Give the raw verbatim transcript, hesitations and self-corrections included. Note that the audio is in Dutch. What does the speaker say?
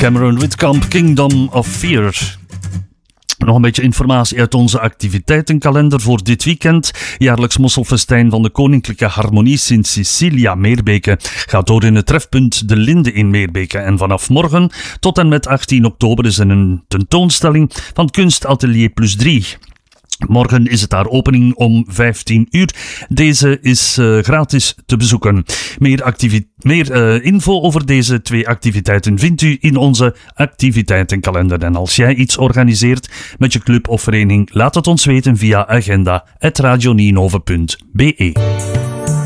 Cameron Whitkamp, Kingdom of Fear. Nog een beetje informatie uit onze activiteitenkalender voor dit weekend. Jaarlijks mosselfestijn van de Koninklijke Harmonie Sint Cecilia Meerbeke gaat door in het trefpunt De Linde in Meerbeke. En vanaf morgen tot en met achttien oktober is er een tentoonstelling van Kunstatelier Plus drie. Morgen is het daar opening om vijftien uur. Deze is uh, gratis te bezoeken. Meer, activi- meer uh, info over deze twee activiteiten vindt u in onze activiteitenkalender. En als jij iets organiseert met je club of vereniging, laat het ons weten via agenda at radioninove punt be.